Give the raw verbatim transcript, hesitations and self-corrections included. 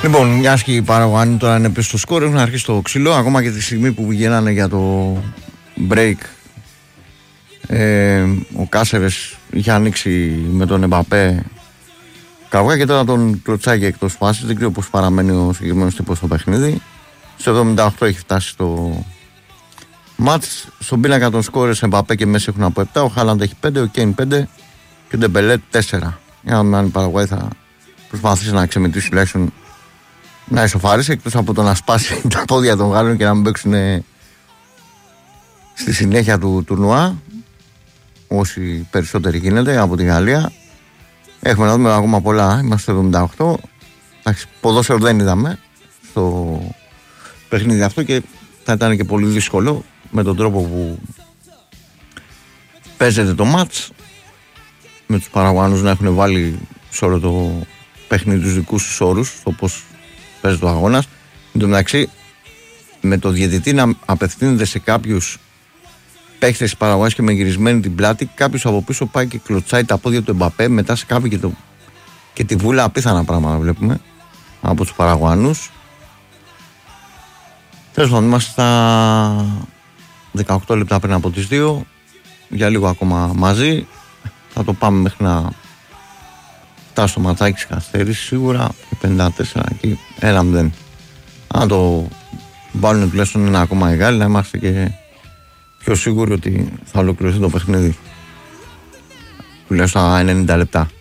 Λοιπόν, μια και οι Παραγουάνοι τώρα είναι πίσω στο σκορ, έχουν αρχίσει το ξύλο. Ακόμα και τη στιγμή που βγαίνανε για το break, ε, ο Κάσερες είχε ανοίξει με τον Εμπαπέ καυγά και τώρα τον κλωτσάει και εκτός φάσης. Δεν ξέρω πώς παραμένει ο συγκεκριμένος τύπος στο παιχνίδι. Στο εβδομήντα οκτώ έχει φτάσει το μάτς. Στον πίνακα των σκόρες Εμπαπέ και Μέση έχουν από επτά. Ο Χάλαντ έχει πέντε, ο Κέιν πέντε και ο Ντεμπελέ τέσσερα. Για να δούμε αν η Παραγουάη θα προσπαθήσει να ξεμετρήσει τουλάχιστον να ισοφαρίσει, εκτός από το να σπάσει τα πόδια των Γάλλων και να μην παίξουν στη συνέχεια του τουρνουά, όσοι περισσότεροι γίνεται από τη Γαλλία. Έχουμε να δούμε ακόμα πολλά. Είμαστε στο εβδομήντα οκτώ. Εντάξει, ποδόσφαιρο δεν είδαμε στο παιχνίδι αυτό και θα ήταν και πολύ δύσκολο με τον τρόπο που παίζεται το μάτς, με τους Παραγουάνους να έχουν βάλει σε όλο το παιχνίδι τους δικούς τους όρους, το πώς παίζει το αγώνας. Εν τω μεταξύ, με το διαιτητή να απευθύνεται σε κάποιους παίχτες της Παραγουάης και με γυρισμένη την πλάτη, κάποιος από πίσω πάει και κλωτσάει τα πόδια του Εμπαπέ, μετά σε κάποιοι και, το... και τη βούλα, απίθανα πράγματα βλέπουμε από τους Παραγουάνους. Τέλος πάντων, είμαστε στα δεκαοκτώ λεπτά πριν από τις δύο, για λίγο ακόμα μαζί. Θα το πάμε μέχρι να φτάσει στο ματσάκι της καθυστέρησης σίγουρα, και πενήντα τέσσερα και ένα μηδέν. Αν το βάλουν τουλάχιστον ένα ακόμα οι Γάλλοι, να είμαστε και πιο σίγουροι ότι θα ολοκληρωθεί το παιχνίδι. Τουλάχιστον ενενήντα λεπτά.